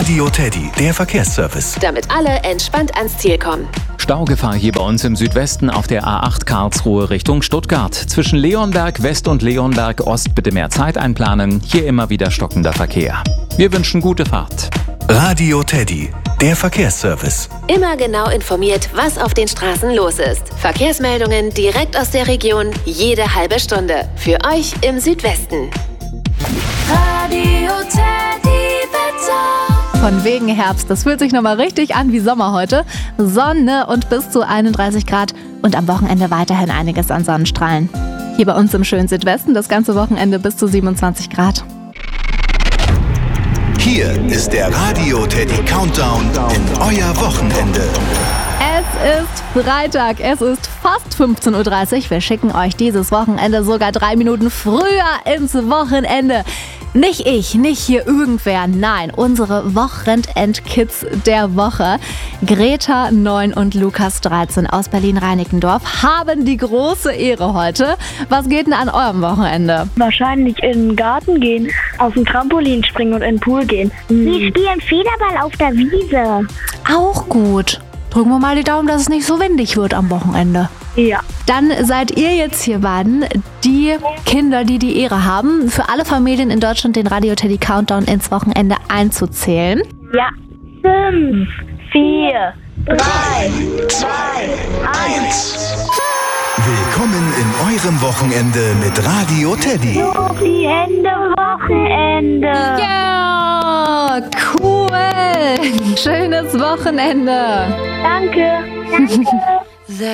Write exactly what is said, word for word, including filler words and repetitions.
Radio Teddy, der Verkehrsservice. Damit alle entspannt ans Ziel kommen. Staugefahr hier bei uns im Südwesten auf der A acht Karlsruhe Richtung Stuttgart. Zwischen Leonberg West und Leonberg Ost bitte mehr Zeit einplanen. Hier immer wieder stockender Verkehr. Wir wünschen gute Fahrt. Radio Teddy, der Verkehrsservice. Immer genau informiert, was auf den Straßen los ist. Verkehrsmeldungen direkt aus der Region, jede halbe Stunde. Für euch im Südwesten. Radio Teddy Wetter. Von wegen Herbst, das fühlt sich nochmal richtig an wie Sommer heute. Sonne und bis zu einunddreißig Grad und am Wochenende weiterhin einiges an Sonnenstrahlen. Hier bei uns im schönen Südwesten das ganze Wochenende bis zu siebenundzwanzig Grad. Hier ist der Radio Teddy Countdown in euer Wochenende. Es ist Freitag, es ist fast fünfzehn Uhr dreißig. Wir schicken euch dieses Wochenende sogar drei Minuten früher ins Wochenende. Nicht ich, nicht hier irgendwer, nein, unsere Wochenendkids der Woche. Greta, neun und Lukas, dreizehn aus Berlin-Reinickendorf haben die große Ehre heute. Was geht denn an eurem Wochenende? Wahrscheinlich in den Garten gehen, auf dem Trampolin springen und in den Pool gehen. Wir spielen Federball auf der Wiese. Auch gut. Drücken wir mal die Daumen, dass es nicht so windig wird am Wochenende. Ja. Dann seid ihr jetzt hier beiden die Kinder, die die Ehre haben, für alle Familien in Deutschland den Radio Teddy Countdown ins Wochenende einzuzählen. Ja. Fünf, vier, drei, zwei, eins. Willkommen in eurem Wochenende mit Radio Teddy. Die Hände Wochenende. Ja, cool. Schönes Wochenende. Danke. Danke.